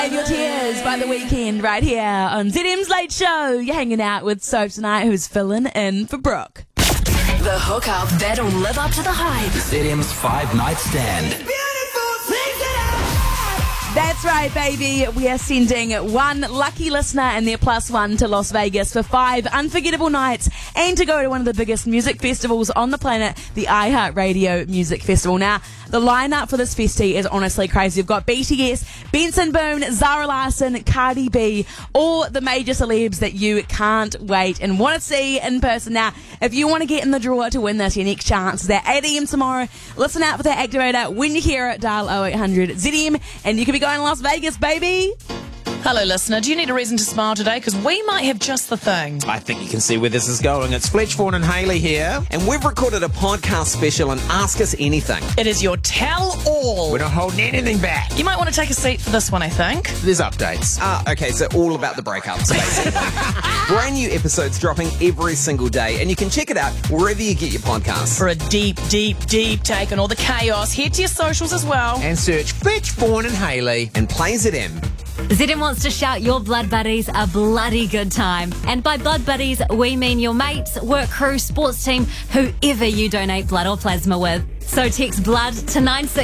Save Your Tears by The Weeknd right here on ZM's Late Show. You're hanging out with Soap tonight, who's filling in for Brooke. The hookup that'll live up to the hype. ZM's 5-night stand. That's right, baby. We are sending one lucky listener and their +1 to Las Vegas for 5 unforgettable nights and to go to one of the biggest music festivals on the planet, the iHeartRadio Music Festival. Now, the lineup for this festy is honestly crazy. We've got BTS, Benson Boone, Zara Larsson, Cardi B, all the major celebs that you can't wait and want to see in person. Now, if you want to get in the draw to win this, your next chance is at 8 a.m. tomorrow. Listen out for that activator. When you hear it, dial 0800 ZM and you could be going to Las Vegas, baby. Hello, listener. Do you need a reason to smile today? Because we might have just the thing. I think you can see where this is going. It's Fletch, Vaughan and Hayley here, and we've recorded a podcast special on Ask Us Anything. It is your tell-all. We're not holding anything back. You might want to take a seat for this one, I think. There's updates. Okay, so all about the breakups, basically. Brand new episodes dropping every single day, and you can check it out wherever you get your podcasts. For a deep, deep, deep take on all the chaos, head to your socials as well. And search Fletch, Vaughan and Hayley and play ZM. ZM wants to shout your blood buddies a bloody good time. And by blood buddies, we mean your mates, work crew, sports team, whoever you donate blood or plasma with. So text BLOOD to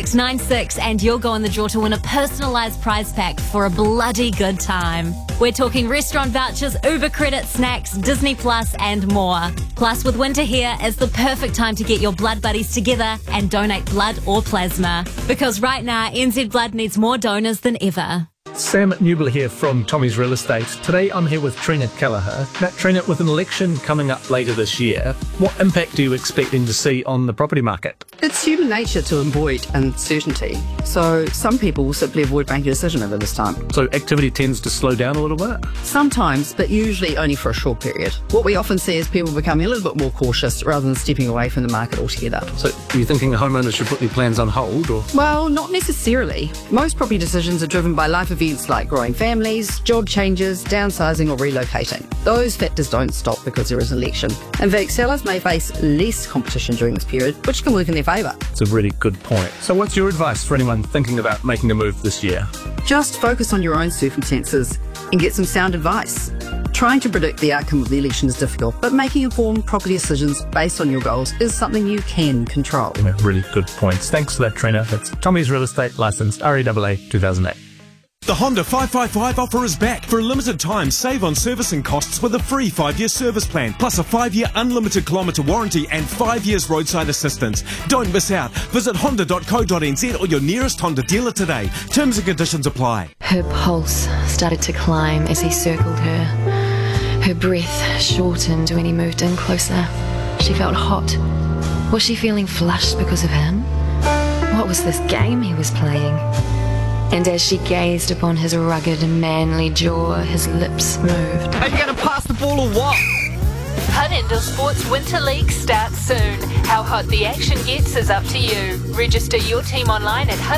9696 and you'll go in the draw to win a personalised prize pack for a bloody good time. We're talking restaurant vouchers, Uber credit, snacks, Disney Plus and more. Plus, with winter here, it's the perfect time to get your blood buddies together and donate blood or plasma. Because right now, NZ Blood needs more donors than ever. Sam Newell here from Tommy's Real Estate. Today I'm here with Trina Kelleher. Now, Trina, with an election coming up later this year, what impact are you expecting to see on the property market? It's human nature to avoid uncertainty. So some people will simply avoid making a decision over this time. So activity tends to slow down a little bit? Sometimes, but usually only for a short period. What we often see is people becoming a little bit more cautious rather than stepping away from the market altogether. So are you thinking homeowners should put their plans on hold? Or? Well, not necessarily. Most property decisions are driven by life events like growing families, job changes, downsizing or relocating. Those factors don't stop because there is an election. In fact, sellers may face less competition during this period, which can work in their favour. It's a really good point. So what's your advice for anyone thinking about making a move this year? Just focus on your own circumstances and get some sound advice. Trying to predict the outcome of the election is difficult, but making informed property decisions based on your goals is something you can control. Yeah, really good points. Thanks for that, Trina. That's Tommy's Real Estate, licensed REAA 2008. The Honda 555 offer is back. For a limited time, save on servicing costs with a free 5-year service plan, plus a 5-year unlimited kilometre warranty and 5 years roadside assistance. Don't miss out. Visit honda.co.nz or your nearest Honda dealer today. Terms and conditions apply. Her pulse started to climb as he circled her. Her breath shortened when he moved in closer. She felt hot. Was she feeling flushed because of him? What was this game he was playing? And as she gazed upon his rugged, manly jaw, his lips moved. Are you going to pass the ball or what? Hutt Indoor Sports Winter League starts soon. How hot the action gets is up to you. Register your team online at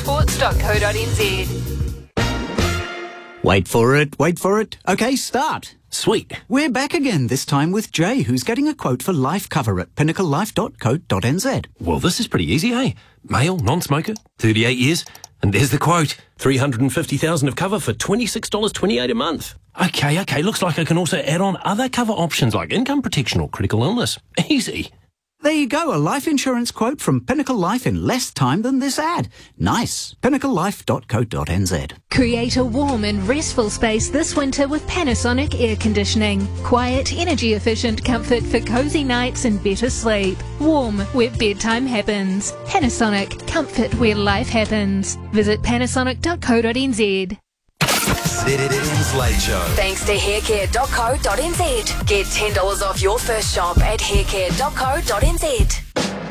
huttindorsports.co.nz. Wait for it. Okay, start. Sweet. We're back again, this time with Jay, who's getting a quote for life cover at pinnaclelife.co.nz. Well, this is pretty easy, eh? Male, non-smoker, 38 years. And there's the quote, $350,000 of cover for $26.28 a month. Okay, looks like I can also add on other cover options like income protection or critical illness. Easy. There you go, a life insurance quote from Pinnacle Life in less time than this ad. Nice. pinnaclelife.co.nz. Create a warm and restful space this winter with Panasonic air conditioning. Quiet, energy efficient comfort for cozy nights and better sleep. Warm where bedtime happens. Panasonic, comfort where life happens. Visit panasonic.co.nz. ZM's Late Show. Thanks to haircare.co.nz. Get $10 off your first shop at haircare.co.nz.